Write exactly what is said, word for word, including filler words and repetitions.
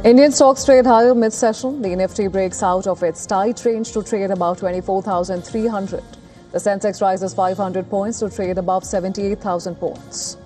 Indian stocks trade higher mid-session. The Nifty breaks out of its tight range to trade above twenty-four thousand three hundred. The Sensex rises five hundred points to trade above seventy-eight thousand points.